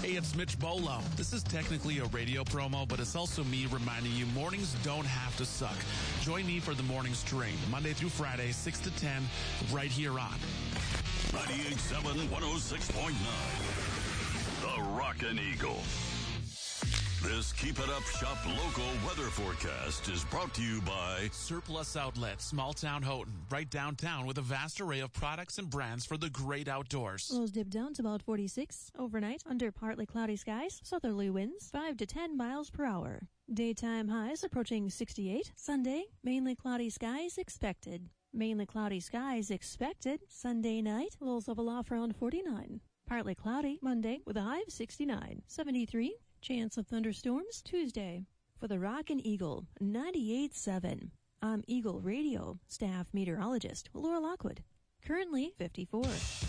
Hey, it's Mitch Bolo. This is technically a radio promo, but it's also me reminding you mornings don't have to suck. Join me for the morning stream, Monday through Friday, 6 to 10, right here on 98.7, 106.9. The Rockin' Eagle. This Keep It Up Shop local weather forecast is brought to you by Surplus Outlet, Small Town Houghton, right downtown with a vast array of products and brands for the great outdoors. Lows dip down to about 46 overnight under partly cloudy skies, southerly winds 5 to 10 miles per hour. Daytime highs approaching 68. Sunday, mainly cloudy skies expected. Mainly cloudy skies expected. Sunday night, lows level off around 49. Partly cloudy Monday with a high of 69. 73. Chance of thunderstorms Tuesday. For the Rockin' Eagle, 98.7. I'm Eagle Radio staff meteorologist Laura Lockwood. Currently 54.